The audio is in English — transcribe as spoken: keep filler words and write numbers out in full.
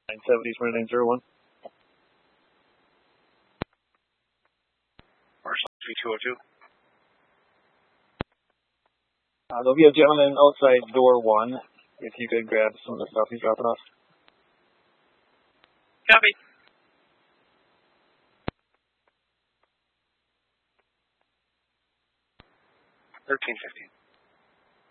nine seventy, twenty-nine oh one. Marshall three two oh two. Uh, there'll be a gentleman outside door one. If you could grab some of the stuff he's dropping off. Copy. Thirteen fifteen.